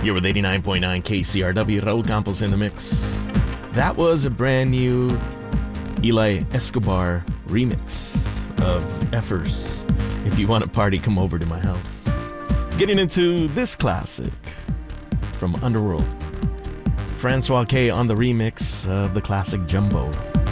You're with 89.9 KCRW, Raul Campos in the mix. That was a brand new Eli Escobar remix of Effers. If you want to party, come over to my house. Getting into this classic from Underworld. Francois K on the remix of the classic Jumbo.